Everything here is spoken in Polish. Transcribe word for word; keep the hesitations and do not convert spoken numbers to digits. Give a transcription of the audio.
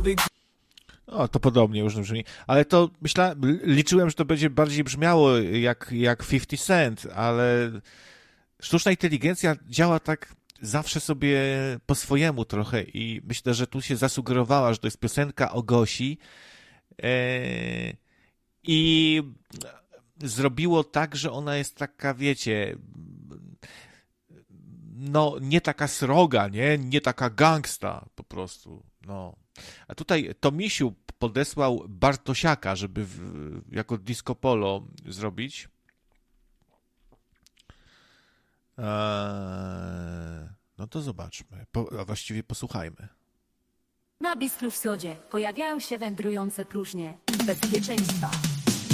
O, to podobnie już brzmi. Ale to myślałem, liczyłem, że to będzie bardziej brzmiało jak, jak fifty cent, ale sztuczna inteligencja działa tak zawsze sobie po swojemu trochę i myślę, że tu się zasugerowała, że to jest piosenka o Gosi e, i zrobiło tak, że ona jest taka, wiecie, no nie taka sroga, nie, nie taka gangsta po prostu, no. A tutaj Tomisiu podesłał Bartosiaka, żeby w, jako disco polo zrobić. Eee, no to zobaczmy, po, a właściwie posłuchajmy. Na Bistru Wschodzie pojawiają się wędrujące próżnie bezpieczeństwa.